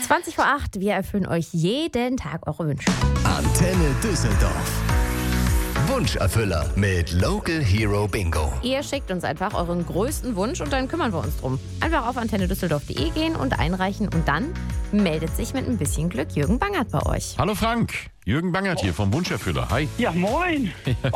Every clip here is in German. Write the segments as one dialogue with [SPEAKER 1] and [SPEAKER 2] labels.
[SPEAKER 1] 7:20, wir erfüllen euch jeden Tag eure Wünsche.
[SPEAKER 2] Antenne Düsseldorf. Wunscherfüller mit Local Hero Bingo.
[SPEAKER 1] Ihr schickt uns einfach euren größten Wunsch und dann kümmern wir uns drum. Einfach auf antennedüsseldorf.de gehen und einreichen und dann meldet sich mit ein bisschen Glück Jürgen Bangert bei euch.
[SPEAKER 3] Hallo Frank, Jürgen Bangert hier vom Wunscherfüller. Hi.
[SPEAKER 4] Ja, moin.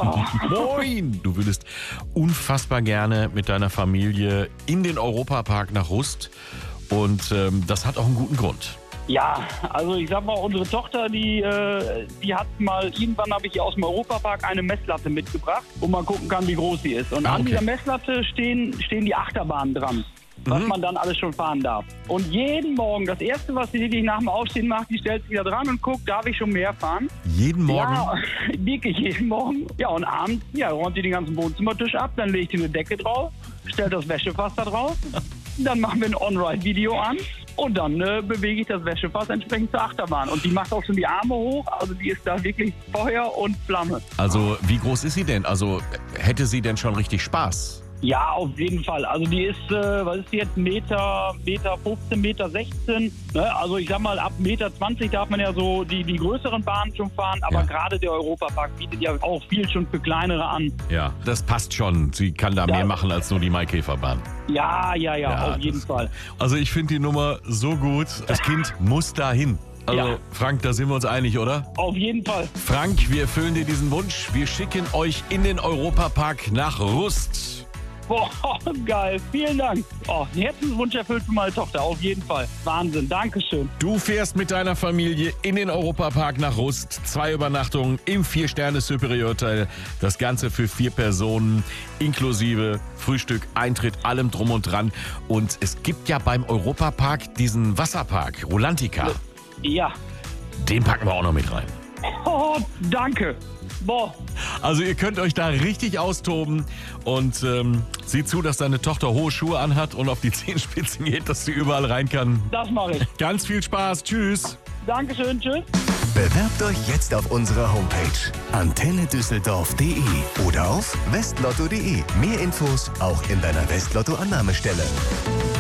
[SPEAKER 3] Moin. Du würdest unfassbar gerne mit deiner Familie in den Europapark nach Rust und das hat auch einen guten Grund.
[SPEAKER 4] Ja, also ich sag mal, unsere Tochter, die hat mal, irgendwann habe ich ihr aus dem Europapark eine Messlatte mitgebracht, wo man gucken kann, wie groß sie ist. Und an dieser Messlatte stehen die Achterbahnen dran, was man dann alles schon fahren darf. Und jeden Morgen, das Erste, was sie wirklich nach dem Aufstehen macht, die stellt sich wieder dran und guckt, darf ich schon mehr fahren?
[SPEAKER 3] Jeden Morgen?
[SPEAKER 4] Ja, wirklich jeden Morgen. Ja, und abends, räumt sie den ganzen Wohnzimmertisch ab, dann legt sie eine Decke drauf, stellt das Wäschefass da drauf, dann machen wir ein On-Ride-Video an. Und dann bewege ich das Wäschefass entsprechend zur Achterbahn. Und die macht auch schon die Arme hoch. Also die ist da wirklich Feuer und Flamme.
[SPEAKER 3] Also wie groß ist sie denn? Also hätte sie denn schon richtig Spaß?
[SPEAKER 4] Ja, auf jeden Fall. Also die ist, was ist die jetzt, Meter 15, Meter 16. Ne? Also ich sag mal, ab Meter 20 darf man ja so die größeren Bahnen schon fahren. Aber gerade der Europapark bietet ja auch viel schon für kleinere an.
[SPEAKER 3] Ja, das passt schon. Sie kann da mehr machen als nur die Maikäferbahn.
[SPEAKER 4] Ja, auf jeden Fall.
[SPEAKER 3] Also ich finde die Nummer so gut. Das Kind muss da hin. Also Frank, da sind wir uns einig, oder?
[SPEAKER 4] Auf jeden Fall.
[SPEAKER 3] Frank, wir erfüllen dir diesen Wunsch. Wir schicken euch in den Europapark nach Rust.
[SPEAKER 4] Boah, geil. Vielen Dank. Oh, ein Herzenswunsch erfüllt für meine Tochter, auf jeden Fall. Wahnsinn, Dankeschön.
[SPEAKER 3] Du fährst mit deiner Familie in den Europapark nach Rust. 2 Übernachtungen im 4-Sterne-Superior-Hotel. Das Ganze für 4 Personen, inklusive Frühstück, Eintritt, allem drum und dran. Und es gibt ja beim Europapark diesen Wasserpark, Rolantica.
[SPEAKER 4] Ja.
[SPEAKER 3] Den packen wir auch noch mit rein.
[SPEAKER 4] Oh, danke. Boah.
[SPEAKER 3] Also ihr könnt euch da richtig austoben und sieh zu, dass deine Tochter hohe Schuhe anhat und auf die Zehenspitzen geht, dass sie überall rein kann.
[SPEAKER 4] Das mache ich.
[SPEAKER 3] Ganz viel Spaß. Tschüss.
[SPEAKER 4] Dankeschön. Tschüss.
[SPEAKER 2] Bewerbt euch jetzt auf unserer Homepage antennedüsseldorf.de oder auf westlotto.de. Mehr Infos auch in deiner Westlotto-Annahmestelle.